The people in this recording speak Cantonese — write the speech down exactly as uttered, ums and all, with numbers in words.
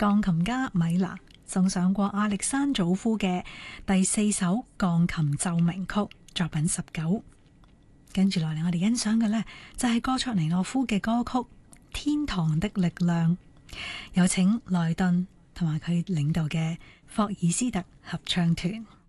鋼琴家米娜送上過亞歷山祖夫嘅第四首鋼琴奏鳴曲作品十九。跟住落嚟，我哋欣賞嘅呢，就係哥卓尼諾夫嘅歌曲《天堂的力量》，有請萊頓同埋佢領導嘅霍爾斯特合唱團。